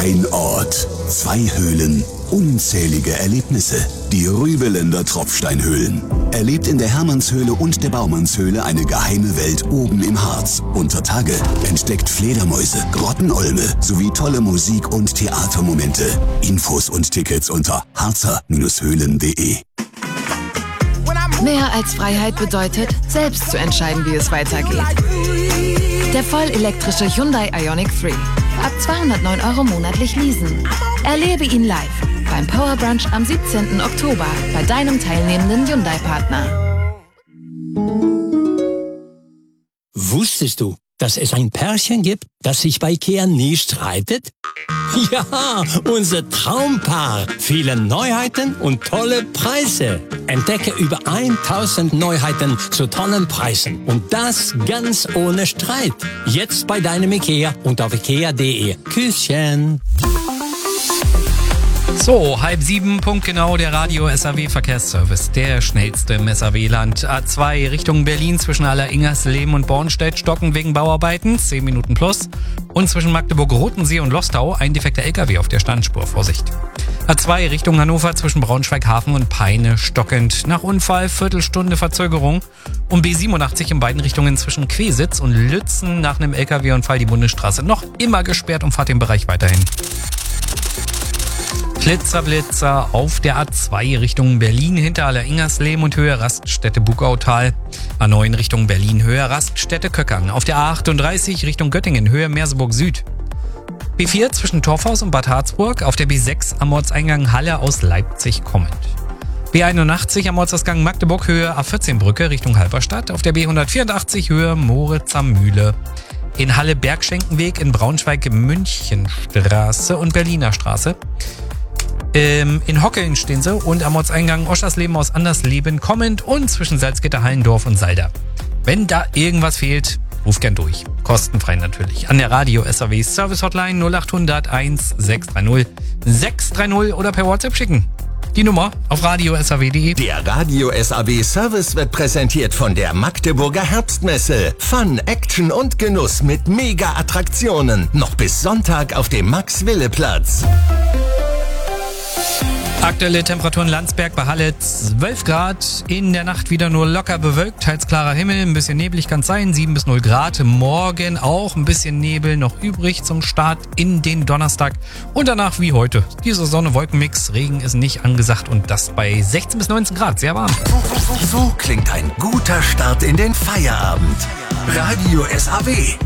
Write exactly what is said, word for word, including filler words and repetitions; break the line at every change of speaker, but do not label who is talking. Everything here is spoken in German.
Ein Ort, zwei Höhlen, unzählige Erlebnisse. Die Rübeländer Tropfsteinhöhlen. Erlebt in der Hermannshöhle und der Baumannshöhle eine geheime Welt oben im Harz. Unter Tage entdeckt Fledermäuse, Grottenolme sowie tolle Musik- und Theatermomente. Infos und Tickets unter harzer Höhlen punkt de.
Mehr als Freiheit bedeutet, selbst zu entscheiden, wie es weitergeht. Der vollelektrische Hyundai Ioniq drei. Ab zweihundertneun Euro monatlich leasen. Erlebe ihn live beim Power Brunch am siebzehnten Oktober bei deinem teilnehmenden Hyundai-Partner.
Wusstest du, dass es ein Pärchen gibt, das sich bei IKEA nie streitet? Ja, unser Traumpaar. Viele Neuheiten und tolle Preise. Entdecke über tausend Neuheiten zu tollen Preisen. Und das ganz ohne Streit. Jetzt bei deinem IKEA und auf ikea punkt de. Küsschen.
So, halb sieben, Punkt genau, der Radio-S A W-Verkehrsservice, der schnellste im S A W-Land. A zwei Richtung Berlin zwischen Alleringersleben und Bornstedt stocken wegen Bauarbeiten, zehn Minuten plus. Und zwischen Magdeburg-Rotensee und Lostau ein defekter L K W auf der Standspur, Vorsicht. A zwei Richtung Hannover zwischen Braunschweig-Hafen und Peine stockend. Nach Unfall Viertelstunde Verzögerung. Und B siebenundachtzig in beiden Richtungen zwischen Quesitz und Lützen nach einem L K W-Unfall die Bundesstraße noch immer gesperrt und fahrt den Bereich weiterhin. Blitzer, Blitzer auf der A zwei Richtung Berlin hinter Alleringersleben und Höhe Raststätte Bugautal. A neun Richtung Berlin Höhe Raststätte Köckern. Auf der A achtunddreißig Richtung Göttingen Höhe Merseburg Süd. B vier zwischen Torfhaus und Bad Harzburg. Auf der B sechs am Ortseingang Halle aus Leipzig kommend. B einundachtzig am Ortsausgang Magdeburg Höhe A vierzehn Brücke Richtung Halberstadt. Auf der B hundertvierundachtzig Höhe Moritzer Mühle. In Halle Bergschenkenweg in Braunschweig Münchenstraße und Berliner Straße. Ähm, in Hockeln stehen sie und am Ortseingang Oschersleben aus Andersleben kommend und zwischen Salzgitter, Hallendorf und Salda. Wenn da irgendwas fehlt, ruf gern durch. Kostenfrei natürlich. An der Radio-S A W Service Hotline null achthundert eins sechs drei null sechs drei null oder per WhatsApp schicken. Die Nummer auf radio s a w punkt de.
Der Radio-S A W Service wird präsentiert von der Magdeburger Herbstmesse. Fun, Action und Genuss mit Mega-Attraktionen. Noch bis Sonntag auf dem Max-Wille-Platz.
Aktuelle Temperaturen Landsberg bei Halle zwölf Grad, in der Nacht wieder nur locker bewölkt, teils klarer Himmel, ein bisschen neblig kann es sein, sieben bis null Grad. Morgen auch ein bisschen Nebel noch übrig zum Start in den Donnerstag und danach wie heute. Dieser Sonne-Wolken-Mix, Regen ist nicht angesagt und das bei sechzehn bis neunzehn Grad, sehr warm.
So klingt ein guter Start in den Feierabend. Radio-S A W.